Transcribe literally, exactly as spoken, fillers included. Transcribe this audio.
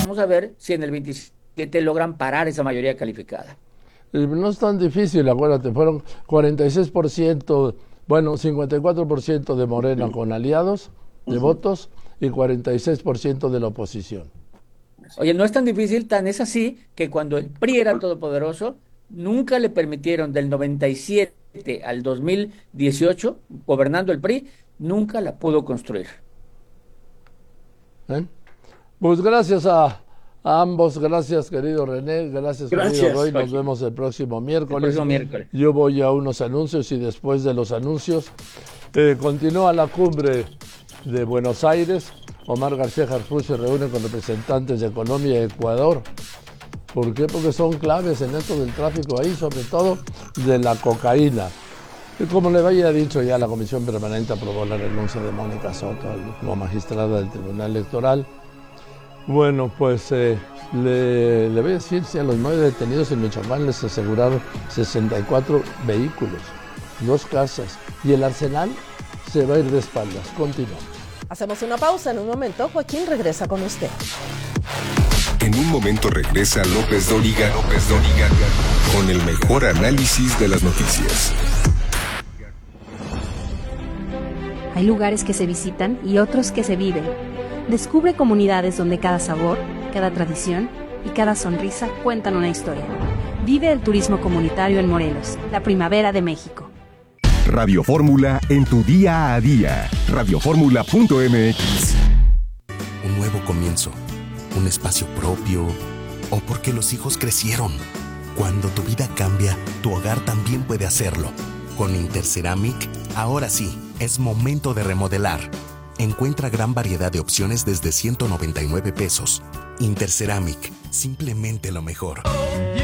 vamos a ver si en el veintisiete logran parar esa mayoría calificada. No es tan difícil, acuérdate, fueron cuarenta y seis por ciento, bueno, cincuenta y cuatro por ciento de Morena con aliados de uh-huh. votos y cuarenta y seis por ciento de la oposición. Oye, no es tan difícil, tan es así que cuando el P R I era todopoderoso, nunca le permitieron del noventa y siete al dos mil dieciocho, gobernando el P R I, nunca la pudo construir. ¿Eh? Pues gracias a... A ambos, gracias querido René, gracias, gracias querido Roy, nos vemos el próximo miércoles. El próximo miércoles. Yo voy a unos anuncios y después de los anuncios eh, continúa la cumbre de Buenos Aires. Omar García Harfuch se reúne con representantes de Colombia y Ecuador. ¿Por qué? Porque son claves en esto del tráfico ahí, sobre todo de la cocaína. Y como le había dicho ya, la Comisión Permanente aprobó la renuncia de Mónica Soto como magistrada del Tribunal Electoral. Bueno, pues eh, le, le voy a decir, si a los nueve detenidos en Michoacán les aseguraron sesenta y cuatro vehículos, dos casas, y el arsenal se va a ir de espaldas. Continuamos. Hacemos una pausa. En un momento, Joaquín regresa con usted. En un momento regresa López Dóriga, López Dóriga, con el mejor análisis de las noticias. Hay lugares que se visitan y otros que se viven. Descubre comunidades donde cada sabor, cada tradición y cada sonrisa cuentan una historia. Vive el turismo comunitario en Morelos, la primavera de México. Radio Fórmula en tu día a día. radio fórmula punto m x. Un nuevo comienzo, un espacio propio, o porque los hijos crecieron. Cuando tu vida cambia, tu hogar también puede hacerlo. Con Interceramic, ahora sí, es momento de remodelar. Encuentra gran variedad de opciones desde ciento noventa y nueve pesos. Interceramic, simplemente lo mejor.